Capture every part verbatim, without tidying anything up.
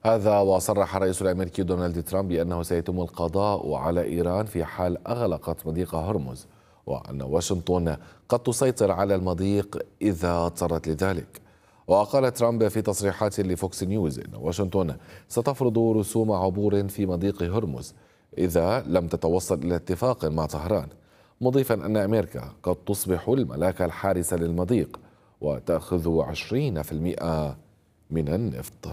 هذا وصرح الرئيس الأمريكي دونالد ترامب بأنه سيتم القضاء على إيران في حال أغلقت مضيق هرمز، وأن واشنطن قد تسيطر على المضيق إذا اضطرت لذلك. وقال ترامب في تصريحات لفوكس نيوز إن واشنطن ستفرض رسوم عبور في مضيق هرمز إذا لم تتوصل إلى اتفاق مع طهران، مضيفا أن أمريكا قد تصبح الملاك الحارس للمضيق وتأخذ عشرين بالمئة من النفط.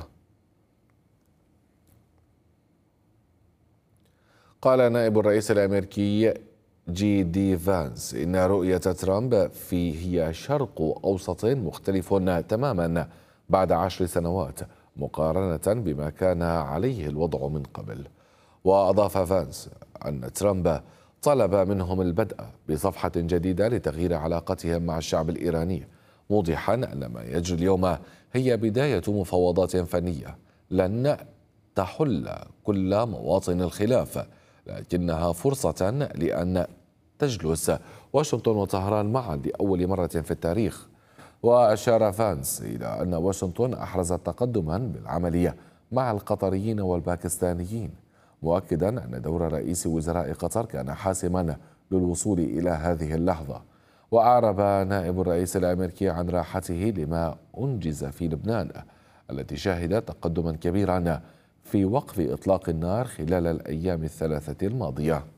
قال نائب الرئيس الأمريكي جي دي فانس إن رؤية ترامب في هي شرق أوسط مختلف تماما بعد عشر سنوات مقارنة بما كان عليه الوضع من قبل. وأضاف فانس أن ترامب طلب منهم البدء بصفحة جديدة لتغيير علاقتهم مع الشعب الإيراني، موضحا أن ما يجري اليوم هي بداية مفاوضات فنية لن تحل كل مواطن الخلاف، لكنها فرصة لأن تجلس واشنطن وطهران معا لأول مرة في التاريخ. وأشار فانس إلى أن واشنطن أحرزت تقدما بالعملية مع القطريين والباكستانيين، مؤكدا أن دور رئيس وزراء قطر كان حاسما للوصول إلى هذه اللحظة. وأعرب نائب الرئيس الأمريكي عن راحته لما أنجز في لبنان التي شهدت تقدما كبيرا في وقف إطلاق النار خلال الأيام الثلاثة الماضية.